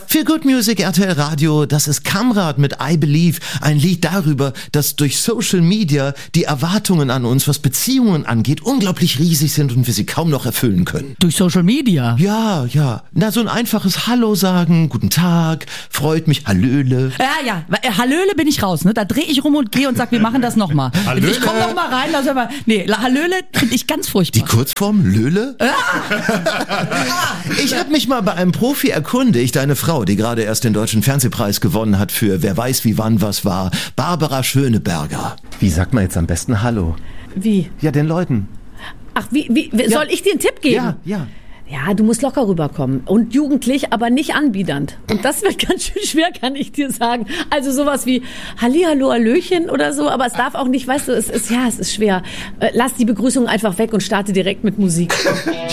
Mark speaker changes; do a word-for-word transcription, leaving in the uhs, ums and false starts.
Speaker 1: Feel Good Music, R T L Radio, das ist Kamrat mit I Believe, ein Lied darüber, dass durch Social Media die Erwartungen an uns, was Beziehungen angeht, unglaublich riesig sind und wir sie kaum noch erfüllen können.
Speaker 2: Durch Social Media?
Speaker 1: Ja, ja. Na, so ein einfaches Hallo sagen, guten Tag, freut mich, Hallöle.
Speaker 2: Ja, ja, Hallöle bin ich raus, ne? Da drehe ich rum und gehe und sag, wir machen das nochmal. Ich komme noch mal rein, lass mal. Nee, Hallöle finde ich ganz furchtbar.
Speaker 1: Die Kurzform Löle? Ich habe mich mal bei einem Profi erkundigt, eine Frau, die gerade erst den Deutschen Fernsehpreis gewonnen hat für Wer weiß wie wann was war, Barbara Schöneberger. Wie sagt man jetzt am besten Hallo?
Speaker 3: Wie?
Speaker 1: Ja, den Leuten.
Speaker 3: Ach, wie, wie, wie soll
Speaker 1: ja.
Speaker 3: ich dir einen Tipp geben?
Speaker 1: Ja, ja.
Speaker 3: Ja, du musst locker rüberkommen und jugendlich, aber nicht anbiedernd. Und das wird ganz schön schwer, kann ich dir sagen. Also sowas wie Hallihallo, Hallöchen oder so, aber es darf auch nicht, weißt du, es ist, ja, es ist schwer. Lass die Begrüßung einfach weg und starte direkt mit Musik.